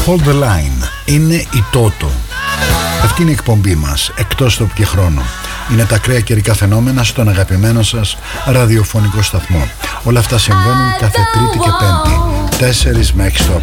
Hold the Line είναι η Τότο. Αυτή είναι η εκπομπή μας, εκτός τόπου και χρόνου. Είναι τα ακραία καιρικά φαινόμενα στον αγαπημένο σας ραδιοφωνικό σταθμό. Όλα αυτά συμβαίνουν κάθε Τρίτη και Πέμπτη, 4 με 6 το